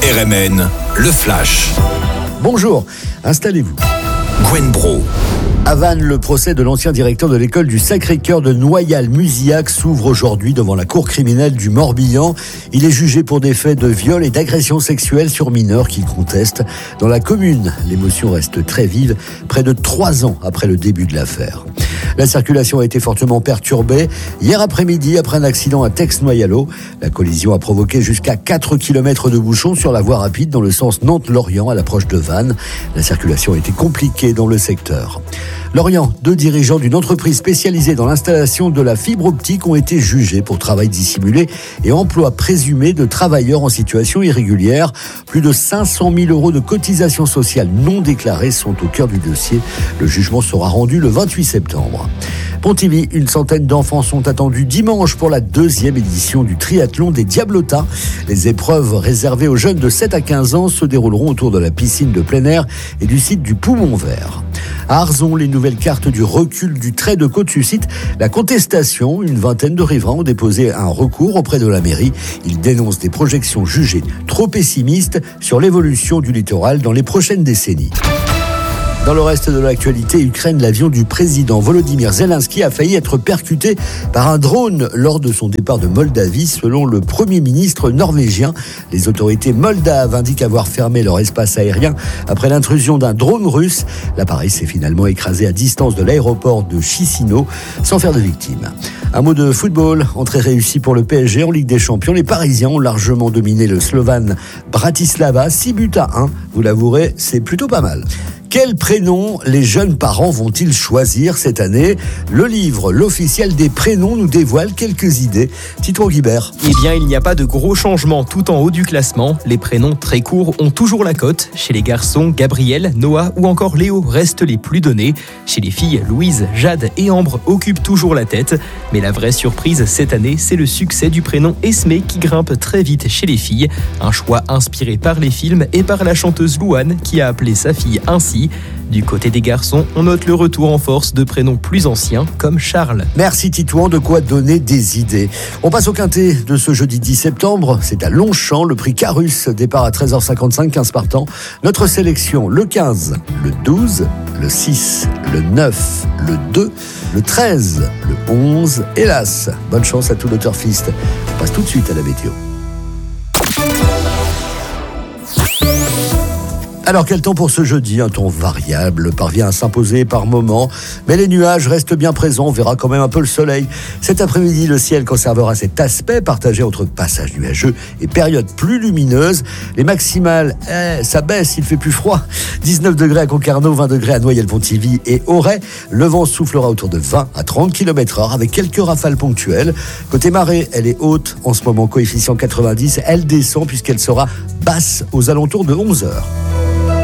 RMN, le Flash. Bonjour, installez-vous. Gwen Bro. À Vannes, le procès de l'ancien directeur de l'école du Sacré-Cœur de Noyal-Muzillac s'ouvre aujourd'hui devant la cour criminelle du Morbihan. Il est jugé pour des faits de viol et d'agression sexuelle sur mineurs qu'il conteste. Dans la commune, l'émotion reste très vive, près de 3 ans après le début de l'affaire. La circulation a été fortement perturbée. Hier après-midi, après un accident à Tex-Noyalo, la collision a provoqué jusqu'à 4 km de bouchons sur la voie rapide dans le sens Nantes-Lorient à l'approche de Vannes. La circulation a été compliquée dans le secteur. Lorient, 2 dirigeants d'une entreprise spécialisée dans l'installation de la fibre optique ont été jugés pour travail dissimulé et emploi présumé de travailleurs en situation irrégulière. Plus de 500 000 € de cotisations sociales non déclarées sont au cœur du dossier. Le jugement sera rendu le 28 septembre. Pontivy, une centaine d'enfants sont attendus dimanche pour la 2e édition du triathlon des Diablotas. Les épreuves réservées aux jeunes de 7 à 15 ans se dérouleront autour de la piscine de plein air et du site du Poumon Vert. À Arzon, les nouvelles cartes du recul du trait de côte suscitent la contestation. Une vingtaine de riverains ont déposé un recours auprès de la mairie. Ils dénoncent des projections jugées trop pessimistes sur l'évolution du littoral dans les prochaines décennies. Dans le reste de l'actualité, Ukraine, l'avion du président Volodymyr Zelensky a failli être percuté par un drone lors de son départ de Moldavie, selon le Premier ministre norvégien. Les autorités moldaves indiquent avoir fermé leur espace aérien après l'intrusion d'un drone russe. L'appareil s'est finalement écrasé à distance de l'aéroport de Chisinau, sans faire de victimes. Un mot de football, entrée réussie pour le PSG en Ligue des Champions. Les Parisiens ont largement dominé le Slovan Bratislava, 6-1. Vous l'avouerez, c'est plutôt pas mal. Quel prénom les jeunes parents vont-ils choisir cette année ? Le livre, l'officiel des prénoms, nous dévoile quelques idées. Titouan Guibert. Eh bien, il n'y a pas de gros changements tout en haut du classement. Les prénoms très courts ont toujours la cote. Chez les garçons, Gabriel, Noah ou encore Léo restent les plus donnés. Chez les filles, Louise, Jade et Ambre occupent toujours la tête. Mais la vraie surprise cette année, c'est le succès du prénom Esmé qui grimpe très vite chez les filles. Un choix inspiré par les films et par la chanteuse Louane qui a appelé sa fille ainsi. Du côté des garçons, on note le retour en force de prénoms plus anciens comme Charles. Merci Titouan, de quoi donner des idées. On passe au quintet de ce jeudi 10 septembre. C'est à Longchamp, le prix Carus, départ à 13h55, 15 partants. Notre sélection, le 15, le 12, le 6, le 9, le 2, le 13, le 11 et l'As. Bonne chance à tout le turfiste. On passe tout de suite à la météo. Alors quel temps pour ce jeudi ? Un temps variable parvient à s'imposer par moments, mais les nuages restent bien présents, on verra quand même un peu le soleil. Cet après-midi, le ciel conservera cet aspect partagé entre passage nuageux et période plus lumineuse. Les maximales, ça baisse, il fait plus froid. 19 degrés à Concarneau, 20 degrés à Noyal-Pontivy et Auray. Le vent soufflera autour de 20 à 30 km/h avec quelques rafales ponctuelles. Côté marée, elle est haute, en ce moment coefficient 90, elle descend puisqu'elle sera basse aux alentours de 11h.